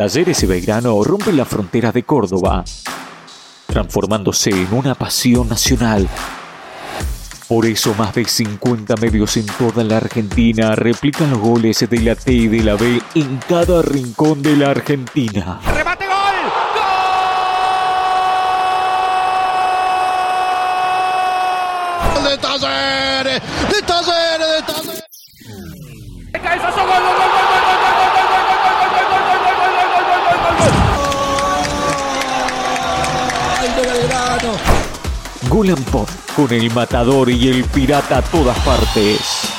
Talleres y Belgrano rompen las fronteras de Córdoba, transformándose en una pasión nacional. Por eso más de 50 medios en toda la Argentina replican los goles de la T y de la B en cada rincón de la Argentina. ¡Remate, gol! ¡Gol! ¡De Talleres! ¡De Talleres! ¡De Talleres! ¡De cabezazo! ¡Gol, gol, gol, gol, gol, gol, gol, Golan Pop, con el matador y el pirata a todas partes.